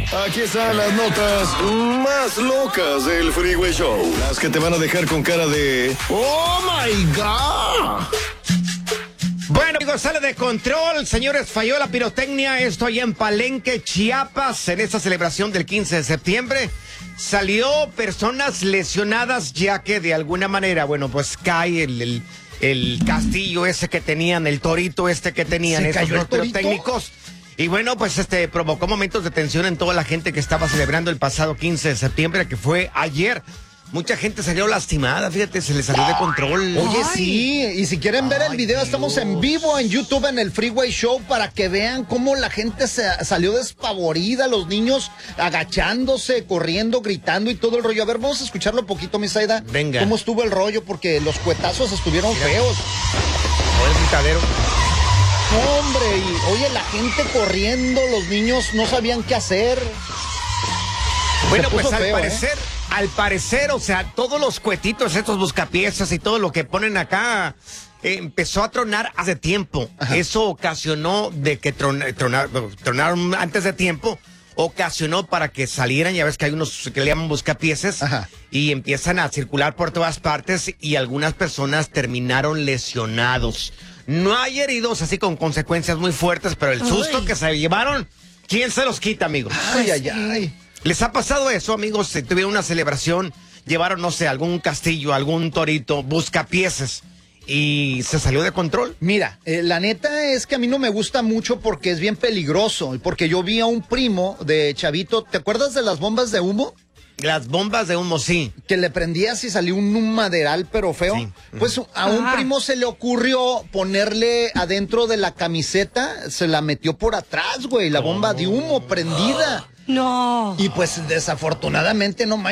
Aquí están las notas más locas del Freeway Show. Las que te van a dejar con cara de ¡Oh, my God! Bueno, amigos, sale de control. Señores, falló la pirotecnia. Esto allá en Palenque, Chiapas, en esta celebración del 15 de septiembre. Salió personas lesionadas ya que de alguna manera, bueno, pues cae el castillo ese que tenían, el torito este que tenían esos dos pirotécnicos. Y bueno, pues provocó momentos de tensión en toda la gente que estaba celebrando el pasado 15 de septiembre, que fue ayer. Mucha gente salió lastimada, fíjate, se les salió de control. Oye, sí, y si quieren ver el video, estamos en vivo en YouTube en el Freeway Show para que vean cómo la gente salió despavorida, los niños agachándose, corriendo, gritando y todo el rollo. A ver, vamos a escucharlo un poquito, mi Zaida. Venga. ¿Cómo estuvo el rollo? Porque los cuetazos estuvieron feos. El gritadero. Hombre, y oye, la gente corriendo, los niños no sabían qué hacer. Bueno, pues feo, al parecer, o sea, todos los cuetitos, estos buscapiezas y todo lo que ponen acá, empezó a tronar hace tiempo. Ajá. Eso ocasionó de que tronaron antes de tiempo, ocasionó para que salieran, ya ves que hay unos que le llaman buscapiezas, ajá, y empiezan a circular por todas partes y algunas personas terminaron lesionados. No hay heridos así con consecuencias muy fuertes, pero el susto que se llevaron, ¿quién se los quita, amigos? Ay, ay, ay. ¿Les ha pasado eso, amigos? Si tuvieron una celebración, llevaron, no sé, algún castillo, algún torito, buscapiezas, y se salió de control. Mira, la neta es que a mí no me gusta mucho porque es bien peligroso, porque yo vi a un primo de chavito, ¿te acuerdas de las bombas de humo? Las bombas de humo, sí. Que le prendías y salió un maderal pero feo. Sí. Pues a un primo se le ocurrió ponerle adentro de la camiseta, se la metió por atrás, güey, la bomba de humo prendida. No. Y pues desafortunadamente no